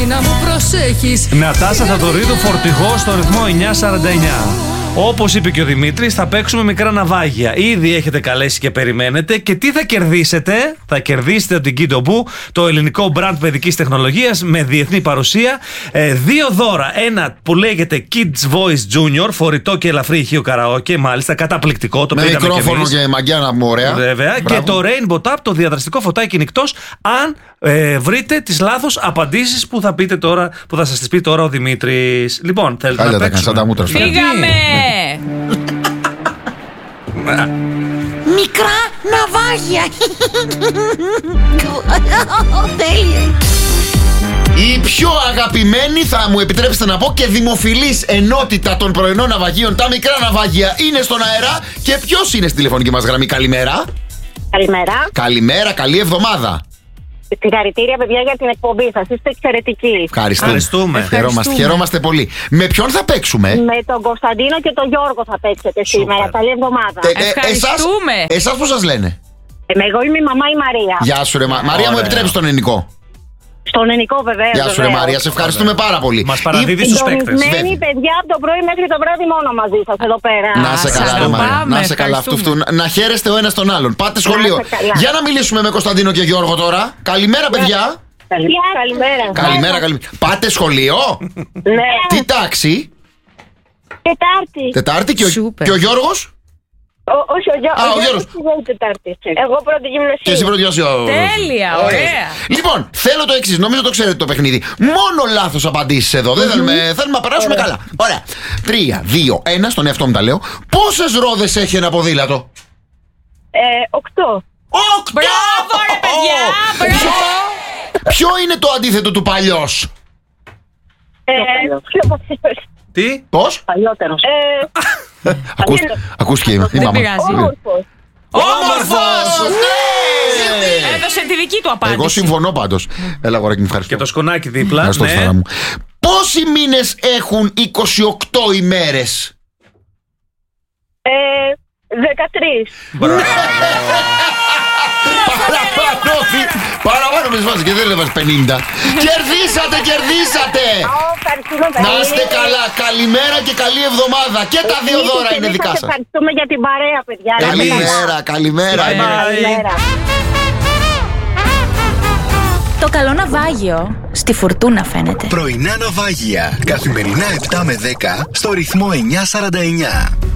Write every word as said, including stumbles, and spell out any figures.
να μου προσέχεις. Νατάσα Θαδωρίδου, φορτηγό στο ρυθμό εννιά σαράντα εννιά. Όπως είπε και ο Δημήτρης, θα παίξουμε μικρά ναυάγια. Ήδη έχετε καλέσει και περιμένετε. Και τι θα κερδίσετε? Θα κερδίσετε από την Kidobu, το ελληνικό brand παιδικής τεχνολογίας με διεθνή παρουσία. Ε, δύο δώρα. Ένα που λέγεται Kids Voice Junior, φορητό και ελαφρύ ηχείο καραόκε. Μάλιστα, καταπληκτικό. Το με μικρόφωνο και, και μαγκιά να πούμε ωραία. Βέβαια. Μπράβο. Και το Rainbow Tap, το διαδραστικό φωτάκι νυχτός, αν ε, βρείτε τις λάθος απαντήσεις που θα πείτε τώρα, που θα σας τις πει τώρα ο Δημήτρης. Λοιπόν, θέλετε Κάλια να παίξουμε? Φύγαμε! Μικρά ναυάγια. Τέλεια. Η πιο αγαπημένη, θα μου επιτρέψετε να πω, και δημοφιλής ενότητα των πρωινών ναυαγίων, τα μικρά ναυάγια, είναι στον αέρα. Και ποιος είναι στη τηλεφωνική μας γραμμή? Καλημέρα. Καλημέρα. Καλημέρα, καλή εβδομάδα. Συγχαρητήρια, παιδιά, για την εκπομπή σας. Είστε εξαιρετικοί. Ευχαριστούμε. Ευχαριστούμε. Χαιρόμαστε, χαιρόμαστε πολύ. Με ποιον θα παίξουμε? Με τον Κωνσταντίνο και τον Γιώργο θα παίξετε σήμερα. Καλή εβδομάδα. Ε, ε, Ευχαριστούμε. Εσάς, εσάς πώς σας λένε? Ε, εγώ είμαι η μαμά η Μαρία. Γεια σου ρε Μα... Μαρία, μου Ωραία. επιτρέπεις τον ελληνικό? Στον ελληνικό, βεβαίως. Γεια σου ρε Μαρία, σε ευχαριστούμε πάρα πολύ. Μας παραδίδει στους παίκτες. Συντονισμένοι, παιδιά, από το πρωί μέχρι το βράδυ μόνο μαζί σας εδώ πέρα. Να σε καλά, ρε Μαρία. Να σε καλά, αυτού, αυτού. Να χαίρεστε ο ένας τον άλλον. Πάτε σχολείο. Για να μιλήσουμε με Κωνσταντίνο και Γιώργο τώρα. Καλημέρα, παιδιά. Καλημέρα. Καλημέρα. Καλημέρα, καλημέρα. Πάτε σχολείο? Ναι. Τι τάξη? Τετάρτη. Τετάρτη και ο, Σούπερ. και ο Γιώργος? Ο- Όχι, ο Γιώ- Α, ο ο Γιώργος. Γιώργος είναι Τετάρτη. Εγώ πρώτη γυμνασίου. Και εσύ πρώτη γυμνασίου. Τέλεια, ωραία. Λοιπόν, θέλω το εξής. Νομίζω το ξέρετε το παιχνίδι. Μόνο λάθος απαντήσεις εδώ. Δεν θέλουμε, θέλουμε να περάσουμε καλά. Ωραία. Τρία, δύο, ένα, στον εαυτό μου τα λέω. Πόσες ρόδες έχει ένα ποδήλατο? Ε, οκτώ. Οκτώ! Μπράβο, ρε παιδιά, μπράβο. Ποιο είναι το αντίθετο του παλιός? Ε, πιο παλιότερος. Τι? Πώς? Παλιότερος. Ε, Ακούς, ακούστηκε η Δεν μάμα. πειράζει. όμορφος. Όμορφος! Ναι! Έδωσε τη δική του απάντηση. Εγώ συμφωνώ πάντως. Έλα αγοράκι μου, ευχαριστώ. Και το σκονάκι δίπλα. Ευχαριστώ, Ναι. Σάρα μου. Πόσοι μήνες έχουν είκοσι οκτώ ημέρες? Ε, δεκατρείς. Παραπάνω, παραπάνω με σφάζει και δεν έβαζε πενήντα. Κερδίσατε, κερδίσατε! Ευχαριστούμε Να είστε καλά, καλημέρα και καλή εβδομάδα. Και τα δύο δώρα είναι δικά σας. Ευχαριστούμε για την παρέα, παιδιά. Να είστε καλά. Καλημέρα, καλημέρα. Bye bye. Καλημέρα. Το καλό ναυάγιο στη φουρτούνα φαίνεται. Πρωινά ναυάγια. Καθημερινά επτά με δέκα στο ρυθμό εννιά σαράντα εννιά.